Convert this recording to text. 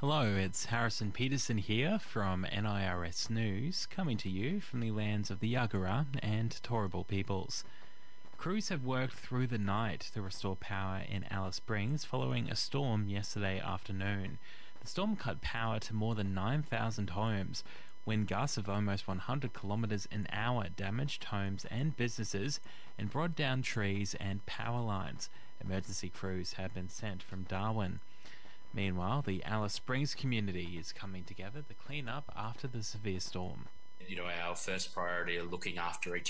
Hello, it's Harrison Peterson here from NIRS News, coming to you from the lands of the Yagara and Turrbal peoples. Crews have worked through the night to restore power in Alice Springs following a storm yesterday afternoon. The storm cut power to more than 9,000 homes. Wind gusts of almost 100 kilometers an hour damaged homes and businesses and brought down trees and power lines. Emergency crews have been sent from Darwin. Meanwhile, the Alice Springs community is coming together to clean up after the severe storm. Our first priority are looking after each